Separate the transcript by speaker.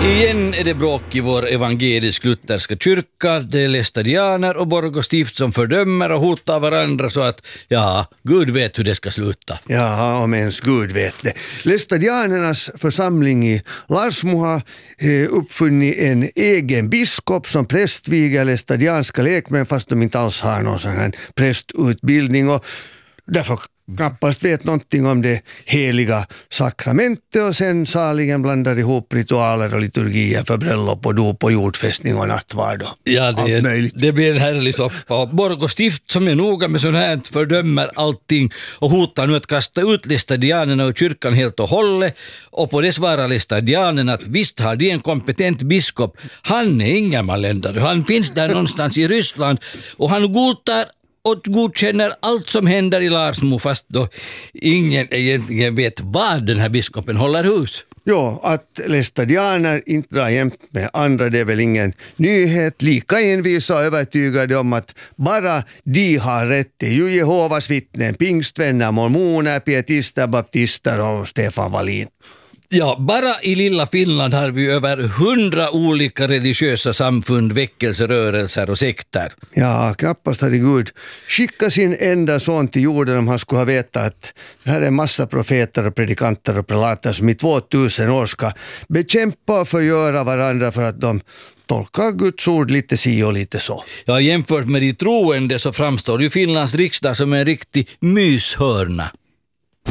Speaker 1: Igen är det bråk i vår evangelisk-lutherska kyrka. Det är lästadianer och Borgå stift som fördömer och hotar varandra så att, ja, Gud vet hur det ska sluta.
Speaker 2: Ja, om ens Gud vet det. Lästadianernas församling i Larsmo har uppfunnit en egen biskop som prästviger lästadianska lekmän fast de inte alls har någon sån här prästutbildning och därför knappast vet någonting om det heliga sakramentet och sen saligen blandar ihop ritualer och liturgier för bröllop och dop och jordfästning och nattvard och
Speaker 1: Ja, det blir en härlig soppa. Borgå stift som är noga med sånt här fördömer allting och hotar nu att kasta ut lästadianerna ur kyrkan helt och hållet, och på det svarar lästadianerna att visst har de en kompetent biskop. Han är ingen malländare, han finns där någonstans i Ryssland och han godtar och godkänner allt som händer i Larsmo fast då ingen egentligen vet vad den här biskopen håller hus.
Speaker 2: Ja, att lästadianer inte drar jämt med andra, det är väl ingen nyhet. Lika envisa och övertygade om att bara de har rätt. Det är ju Jehovas vittnen, pingstvänner, mormoner, pietister, baptister och Stefan Wallin.
Speaker 1: Ja, bara i lilla Finland har vi över 100 olika religiösa samfund, väckelserörelser och sekter.
Speaker 2: Ja, knappast hade Gud skickat sin enda son till jorden om han skulle ha vetat att det här är en massa profeter och predikanter och prelater som i 2000 år ska bekämpa och förgöra varandra för att de tolkar Guds ord lite si och lite så.
Speaker 1: Ja, jämfört med de troende så framstår ju Finlands riksdag som en riktig myshörna.